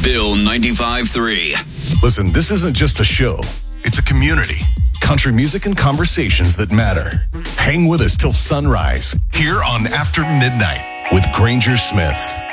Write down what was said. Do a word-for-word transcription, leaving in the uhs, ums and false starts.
Bill ninety-five three. Listen, this isn't just a show. It's a community. Country music and conversations that matter. Hang with us till sunrise here on After Midnight with Granger Smith.